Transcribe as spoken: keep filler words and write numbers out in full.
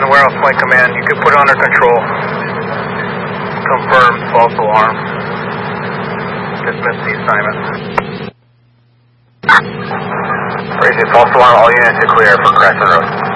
ten, Warehouse Point Command. You can put it under control. Confirm false alarm. Dismiss the assignment. Raising false alarm, all units are clear for Crescent Road.